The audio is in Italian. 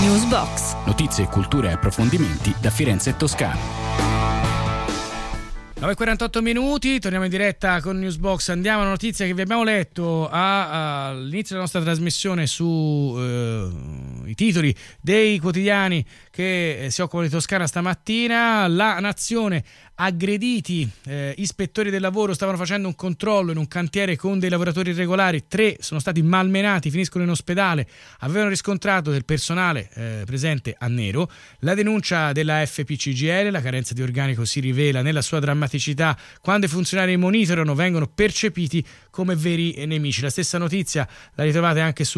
Newsbox. Notizie, cultura e approfondimenti da Firenze e Toscana. 9:48 minuti, torniamo in diretta con Newsbox. Andiamo alla notizia che vi abbiamo letto all'inizio della nostra trasmissione su i titoli dei quotidiani che si occupano di Toscana stamattina. La Nazione: aggrediti, ispettori del lavoro stavano facendo un controllo in un cantiere con dei lavoratori irregolari, 3 sono stati malmenati, finiscono in ospedale, avevano riscontrato del personale presente a nero. La denuncia della FPCGL: la carenza di organico si rivela nella sua drammaticità quando i funzionari monitorano vengono percepiti come veri nemici. La stessa notizia la ritrovate anche su